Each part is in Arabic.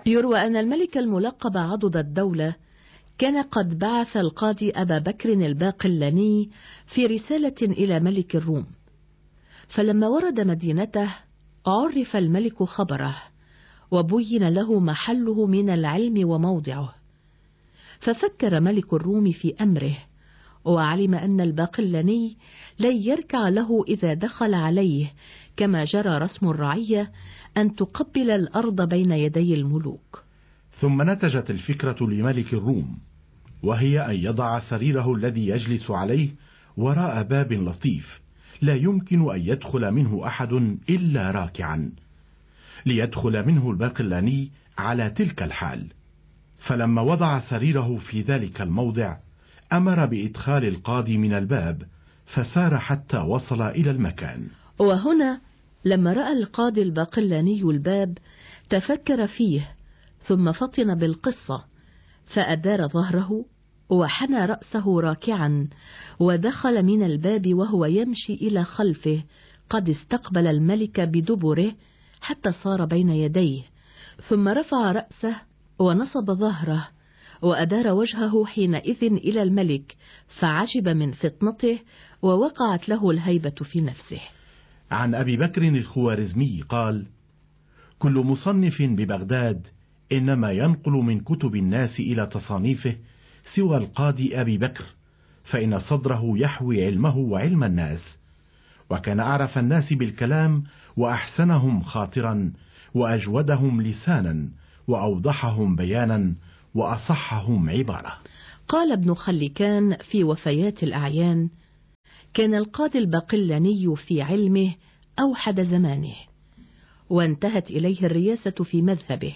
يروى أن الملك الملقب عضد الدولة كان قد بعث القاضي أبا بكر الباقلاني في رسالة إلى ملك الروم، فلما ورد مدينته عرف الملك خبره وبين له محله من العلم وموضعه، ففكر ملك الروم في أمره، وعلم أن الباقلاني لن يركع له إذا دخل عليه، كما جرى رسم الرعية أن تقبل الأرض بين يدي الملوك. ثم نتجت الفكرة لملك الروم، وهي أن يضع سريره الذي يجلس عليه وراء باب لطيف لا يمكن أن يدخل منه أحد إلا راكعا، ليدخل منه الباقلاني على تلك الحال. فلما وضع سريره في ذلك الموضع أمر بإدخال القاضي من الباب، فسار حتى وصل إلى المكان. وهنا لما رأى القاضي الباقلاني الباب تفكر فيه، ثم فطن بالقصة، فأدار ظهره وحنى رأسه راكعا، ودخل من الباب وهو يمشي إلى خلفه قد استقبل الملك بدبره حتى صار بين يديه، ثم رفع رأسه ونصب ظهره وأدار وجهه حينئذ إلى الملك، فعجب من فطنته ووقعت له الهيبة في نفسه. عن أبي بكر الخوارزمي قال: كل مصنف ببغداد إنما ينقل من كتب الناس إلى تصانيفه سوى القاضي أبي بكر، فإن صدره يحوي علمه وعلم الناس، وكان أعرف الناس بالكلام وأحسنهم خاطرا وأجودهم لسانا وأوضحهم بيانا وأصحهم عبارة. قال ابن خلكان في وفيات الأعيان: كان القاضي الباقلاني في علمه أوحد زمانه، وانتهت إليه الرياسة في مذهبه،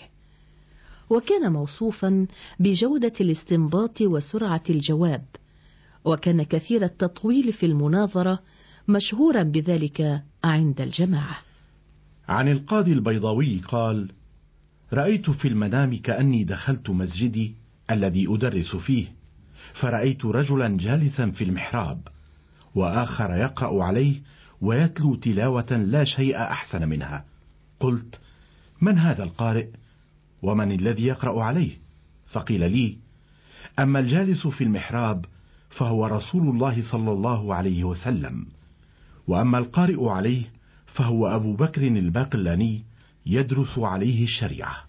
وكان موصوفا بجودة الاستنباط وسرعة الجواب، وكان كثير التطويل في المناظرة، مشهورا بذلك عند الجماعة. عن القاضي البيضاوي قال: رأيت في المنام كأني دخلت مسجدي الذي أدرس فيه، فرأيت رجلا جالسا في المحراب، وآخر يقرأ عليه ويتلو تلاوة لا شيء أحسن منها. قلت: من هذا القارئ؟ ومن الذي يقرأ عليه؟ فقيل لي: أما الجالس في المحراب فهو رسول الله صلى الله عليه وسلم، وأما القارئ عليه فهو أبو بكر الباقلاني يدرس عليه الشريعة.